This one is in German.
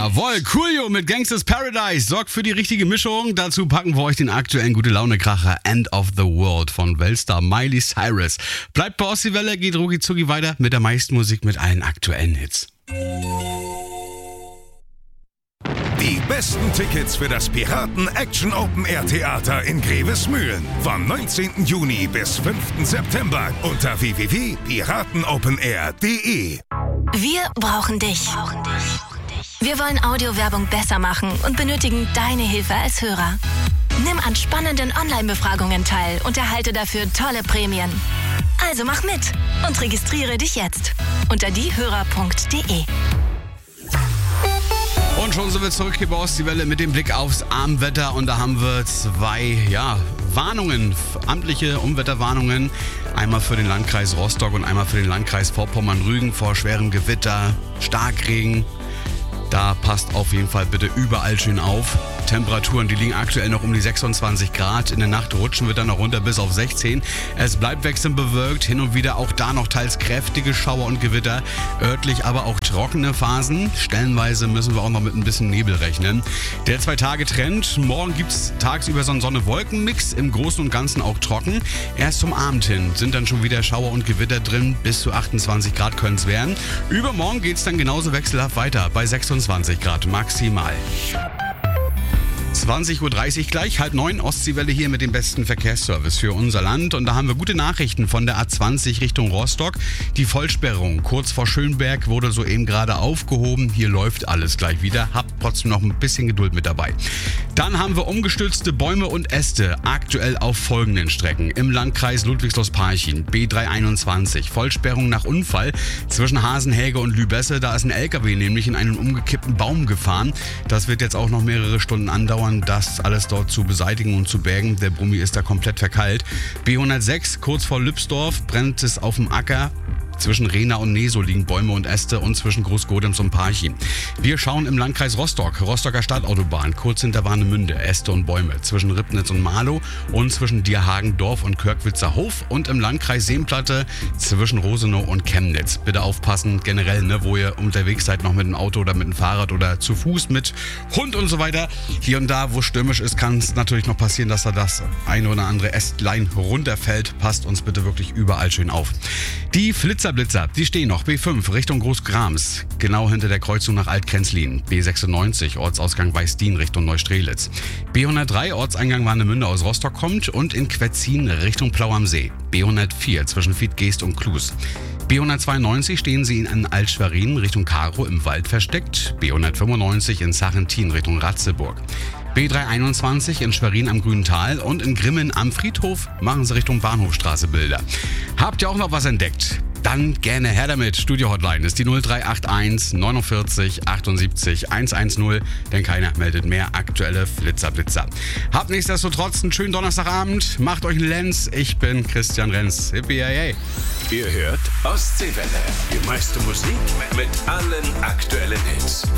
Jawohl, Coolio mit Gangsters Paradise sorgt für die richtige Mischung. Dazu packen wir euch den aktuellen Gute-Laune-Kracher End of the World von Weltstar Miley Cyrus. Bleibt bei Ossi-Welle, geht rucki zucki weiter mit der meisten Musik mit allen aktuellen Hits. Die besten Tickets für das Piraten Action Open Air Theater in Grevesmühlen vom 19. Juni bis 5. September unter www.piratenopenair.de. Wir brauchen dich. Wir wollen Audiowerbung besser machen und benötigen deine Hilfe als Hörer. Nimm an spannenden Online-Befragungen teil und erhalte dafür tolle Prämien. Also mach mit und registriere dich jetzt unter diehörer.de. Und schon sind wir zurück hier bei Ossi-Welle mit dem Blick aufs Armwetter. Und da haben wir zwei Warnungen, amtliche Unwetterwarnungen. Einmal für den Landkreis Rostock und einmal für den Landkreis Vorpommern-Rügen vor schwerem Gewitter, Starkregen. Da passt auf jeden Fall bitte überall schön auf. Temperaturen, die liegen aktuell noch um die 26 Grad. In der Nacht rutschen wir dann noch runter bis auf 16. Es bleibt wechselnd bewölkt. Hin und wieder auch da noch teils kräftige Schauer und Gewitter. Örtlich aber auch trockene Phasen. Stellenweise müssen wir auch noch mit ein bisschen Nebel rechnen. Der 2-Tage-Trend. Morgen gibt es tagsüber so einen Sonne-Wolken-Mix. Im Großen und Ganzen auch trocken. Erst zum Abend hin sind dann schon wieder Schauer und Gewitter drin. Bis zu 28 Grad können es werden. Übermorgen geht es dann genauso wechselhaft weiter. Bei 26 Grad maximal. 20.30 Uhr gleich, 8:30 Ostsee-Welle hier mit dem besten Verkehrsservice für unser Land. Und da haben wir gute Nachrichten von der A20 Richtung Rostock. Die Vollsperrung kurz vor Schönberg wurde soeben gerade aufgehoben. Hier läuft alles gleich wieder. Habt trotzdem noch ein bisschen Geduld mit dabei. Dann haben wir umgestürzte Bäume und Äste aktuell auf folgenden Strecken. Im Landkreis Ludwigslust-Parchim, B321, Vollsperrung nach Unfall zwischen Hasenhäge und Lübesse. Da ist ein LKW nämlich in einen umgekippten Baum gefahren. Das wird jetzt auch noch mehrere Stunden andauern, das alles dort zu beseitigen und zu bergen. Der Brummi ist da komplett verkeilt. B106, kurz vor Lübsdorf, brennt es auf dem Acker. Zwischen Rehna und Neso liegen Bäume und Äste und zwischen Großgodems und Parchim. Wir schauen im Landkreis Rostock, Rostocker Stadtautobahn, kurz hinter Warnemünde, Äste und Bäume. Zwischen Ribnitz und Marlow und zwischen Dierhagen-Dorf und Körkwitzer Hof. Und im Landkreis Seenplatte zwischen Rosenow und Chemnitz. Bitte aufpassen, generell, wo ihr unterwegs seid, noch mit dem Auto oder mit dem Fahrrad oder zu Fuß mit Hund und so weiter. Hier und da, wo stürmisch ist, kann es natürlich noch passieren, dass da das eine oder andere Ästlein runterfällt. Passt uns bitte wirklich überall schön auf. Die Blitzer, die stehen noch. B5 Richtung Großgrams, genau hinter der Kreuzung nach Altkrenzlin. B96 Ortsausgang Weißdien Richtung Neustrelitz. B103 Ortseingang Warnemünde aus Rostock kommt und in Quetzin Richtung Plau am See. B104 zwischen Fiedgeest und Klus. B192 stehen sie in Altschwerin Richtung Karow im Wald versteckt. B195 in Sachentin Richtung Ratzeburg. B321 in Schwerin am Grünental und in Grimmen am Friedhof machen sie Richtung Bahnhofstraße Bilder. Habt ihr auch noch was entdeckt? Dann gerne her damit. Studio-Hotline ist die 0381 49 78 110, denn keiner meldet mehr aktuelle Flitzer. Habt nichtsdestotrotz einen schönen Donnerstagabend. Macht euch einen Lenz. Ich bin Christian Renz. Hippie, hey. Ihr hört Ostsee-Welle. Die meiste Musik mit allen aktuellen Hits.